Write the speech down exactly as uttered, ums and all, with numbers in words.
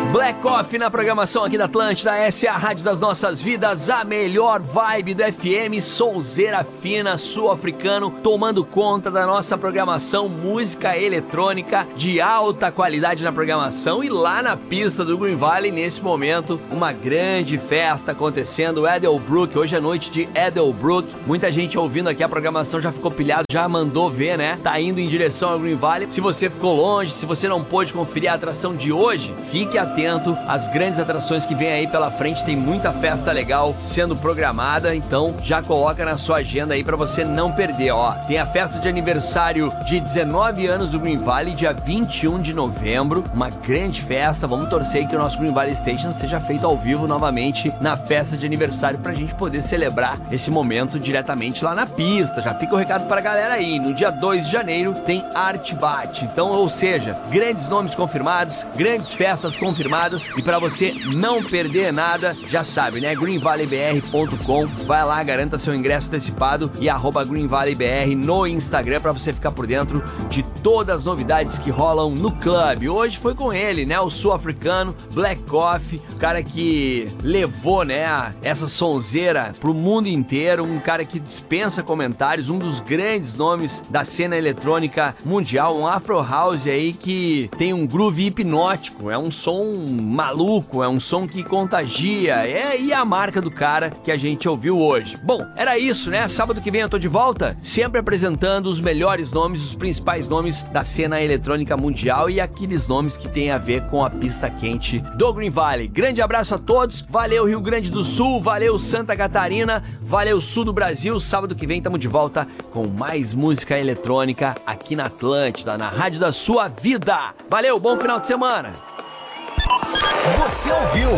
Black Coffee na programação aqui da Atlântida. Essa é a rádio das nossas vidas, a melhor vibe do F M, sonzeira fina, sul-africano, tomando conta da nossa programação, música eletrônica de alta qualidade na programação. E lá na pista do Green Valley, nesse momento, uma grande festa acontecendo, Edelbrook, hoje é noite de Edelbrook. Muita gente ouvindo aqui a programação já ficou pilhado, já mandou ver, né? Tá indo em direção ao Green Valley. Se você ficou longe, se você não pôde conferir a atração de hoje, fique atento às grandes atrações que vem aí pela frente. Tem muita festa legal sendo programada, então já coloca na sua agenda aí pra você não perder, ó. Tem a festa de aniversário de dezenove anos do Green Valley, dia vinte e um de novembro, uma grande festa. Vamos torcer que o nosso Green Valley Station seja feito ao vivo novamente na festa de aniversário pra gente poder celebrar esse momento diretamente lá na pista. Já fica o recado pra galera aí, no dia dois de janeiro tem Art Bat, então, ou seja, grandes nomes confirmados, grandes festas confirmadas, e para você não perder nada, já sabe, né? green valley b r ponto com, vai lá, garanta seu ingresso antecipado e arroba Green Valley B R no Instagram para você ficar por dentro de todas as novidades que rolam no clube. Hoje foi com ele, né? O sul-africano Black Coffee, o cara que levou, né, essa sonzeira pro mundo inteiro, um cara que dispensa comentários, um dos grandes nomes da cena eletrônica mundial, um Afro House aí que tem um groove hipnótico, é um som maluco, é um som que contagia, é e a marca do cara que a gente ouviu hoje. Bom, era isso, né? Sábado que vem eu tô de volta, sempre apresentando os melhores nomes, os principais nomes da cena eletrônica mundial e aqueles nomes que tem a ver com a pista quente do Green Valley. Grande abraço a todos, valeu Rio Grande do Sul, valeu Santa Catarina, valeu Sul do Brasil. Sábado que vem tamo de volta com mais música eletrônica aqui na Atlântida, na rádio da sua vida. Valeu, bom final de semana. Você ouviu